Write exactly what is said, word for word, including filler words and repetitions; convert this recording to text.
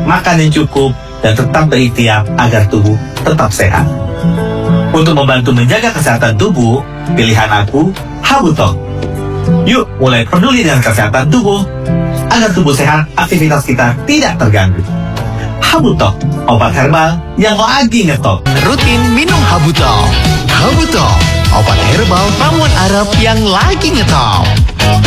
makan yang cukup, dan tetap berikhtiar agar tubuh tetap sehat. Untuk membantu menjaga kesehatan tubuh, pilihan aku, Habutok. Yuk mulai peduli dengan kesehatan tubuh, agar tubuh sehat, aktivitas kita tidak terganggu. Habutok, obat herbal yang lagi ngetop. Rutin minum Habutok. Habutok, obat herbal ramuan Arab yang lagi ngetop.